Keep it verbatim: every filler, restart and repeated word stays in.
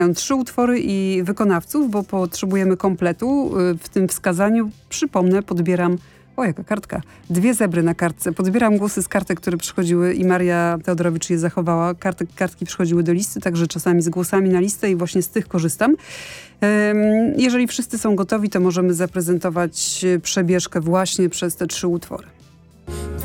trzy utwory i wykonawców, bo potrzebujemy kompletu. W tym wskazaniu, przypomnę, podbieram o, jaka kartka. Dwie zebry na kartce. Podbieram głosy z kartek, które przychodziły i Maria Teodorowicz je zachowała. Kartek, kartki przychodziły do listy, także czasami z głosami na listę i właśnie z tych korzystam. Jeżeli wszyscy są gotowi, to możemy zaprezentować przebieżkę właśnie przez te trzy utwory.